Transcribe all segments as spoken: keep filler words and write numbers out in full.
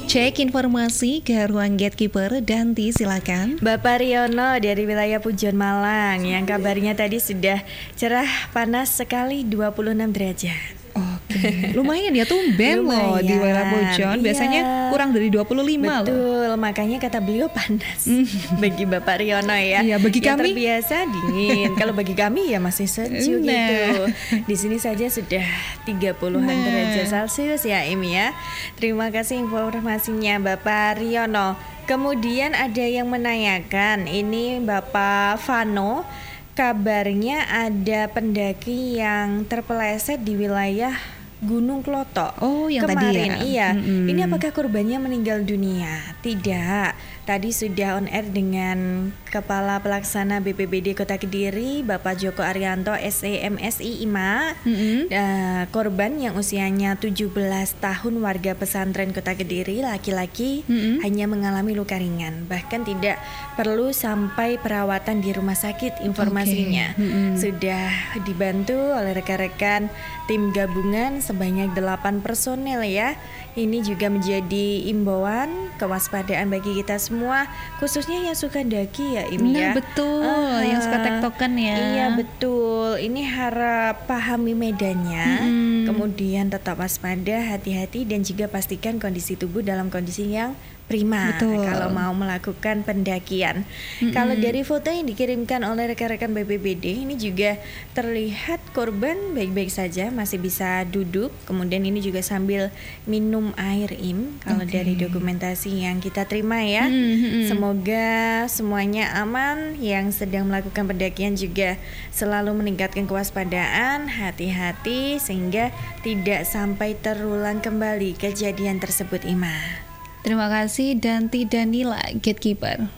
Cek informasi ke ruang gatekeeper. Danti, silakan. Bapak Riono dari wilayah Pujon Malang, yang kabarnya tadi sudah cerah panas sekali dua puluh enam derajat. Oke, lumayan ya, tumben loh di wilayah Pujon. Biasanya iya, kurang dari dua puluh lima betul, loh. Betul, makanya kata beliau panas bagi Bapak Riono ya. Iya, bagi yang kami terbiasa dingin. Kalau bagi kami ya masih sejuk nah. gitu. Di sini saja sudah tiga puluhan nah. derajat Celcius ya, Im ya. Terima kasih informasinya Bapak Riono. Kemudian ada yang menanyakan, ini Bapak Vano, kabarnya ada pendaki yang terpeleset di wilayah Gunung Klotok. Oh, yang kemarin, tadi ya? Iya. Mm-hmm. Ini apakah korbannya meninggal dunia? Tidak. Tadi sudah on air dengan Kepala Pelaksana B P B D Kota Kediri, Bapak Joko Arianto, S E M S I I M A. Mm-hmm. Uh, korban yang usianya tujuh belas tahun, warga pesantren Kota Kediri, laki-laki, mm-hmm. hanya mengalami luka ringan. Bahkan tidak perlu sampai perawatan di rumah sakit informasinya. Okay. Mm-hmm. Sudah dibantu oleh rekan-rekan tim gabungan sebanyak delapan personel ya. Ini juga menjadi imbauan kewaspadaan bagi kita semua, khususnya yang suka daki ya, Im ya. Nah, betul, uh, yang suka tektokan ya. Iya betul. Ini harap pahami medannya, hmm. kemudian tetap waspada, hati-hati, dan juga pastikan kondisi tubuh dalam kondisi yang prima. Betul. Kalau mau melakukan pendakian. Mm-hmm. Kalau dari foto yang dikirimkan oleh rekan-rekan B P B D, ini juga terlihat korban baik-baik saja, masih bisa duduk. Kemudian ini juga sambil minum air, Im. Kalau okay. dari dokumentasi yang kita terima ya, mm-hmm. semoga semuanya aman. Yang sedang melakukan pendakian juga selalu meningkatkan kewaspadaan, hati-hati sehingga tidak sampai terulang kembali kejadian tersebut, Ima. Terima kasih Danti Danila, Gatekeeper.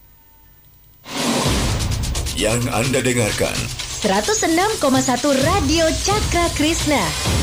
Yang Anda dengarkan seratus enam koma satu Radio Cakra Krishna.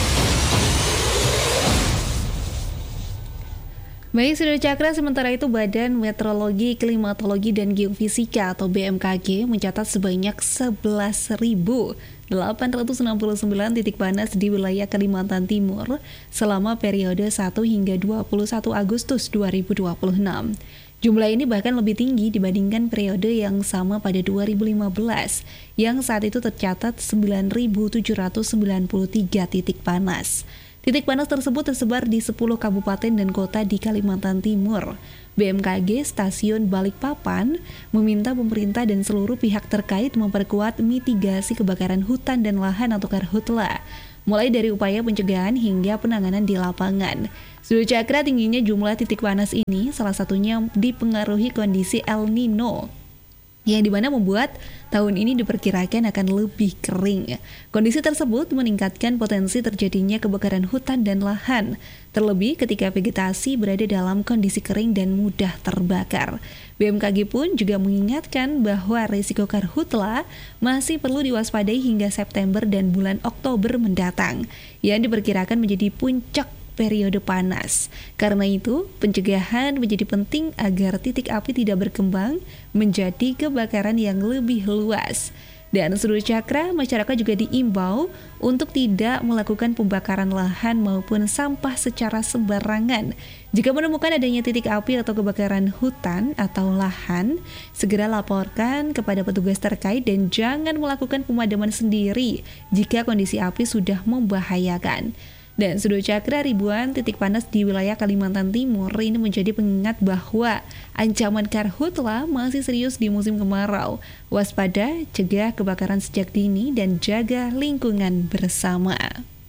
Baik, Saudara Cakra, sementara itu Badan Meteorologi, Klimatologi, dan Geofisika atau B M K G mencatat sebanyak sebelas ribu delapan ratus enam puluh sembilan titik panas di wilayah Kalimantan Timur selama periode satu hingga dua puluh satu Agustus dua ribu dua puluh enam. Jumlah ini bahkan lebih tinggi dibandingkan periode yang sama pada dua ribu lima belas, yang saat itu tercatat sembilan ribu tujuh ratus sembilan puluh tiga titik panas. Titik panas tersebut tersebar di sepuluh kabupaten dan kota di Kalimantan Timur. B M K G Stasiun Balikpapan meminta pemerintah dan seluruh pihak terkait memperkuat mitigasi kebakaran hutan dan lahan atau karhutla, mulai dari upaya pencegahan hingga penanganan di lapangan. Sudah Cakra, tingginya jumlah titik panas ini salah satunya dipengaruhi kondisi El Nino, yang dimana membuat tahun ini diperkirakan akan lebih kering. Kondisi tersebut meningkatkan potensi terjadinya kebakaran hutan dan lahan, terlebih ketika vegetasi berada dalam kondisi kering dan mudah terbakar. B M K G pun juga mengingatkan bahwa risiko karhutla masih perlu diwaspadai hingga September dan bulan Oktober mendatang, yang diperkirakan menjadi puncak periode panas. Karena itu, pencegahan menjadi penting agar titik api tidak berkembang menjadi kebakaran yang lebih luas. Dan seluruh Cakra, masyarakat juga diimbau untuk tidak melakukan pembakaran lahan maupun sampah secara sembarangan. Jika menemukan adanya titik api atau kebakaran hutan atau lahan, segera laporkan kepada petugas terkait dan jangan melakukan pemadaman sendiri jika kondisi api sudah membahayakan. Dan Sudo Cakra, ribuan titik panas di wilayah Kalimantan Timur ini menjadi pengingat bahwa ancaman karhutla masih serius di musim kemarau. Waspada, cegah kebakaran sejak dini, dan jaga lingkungan bersama.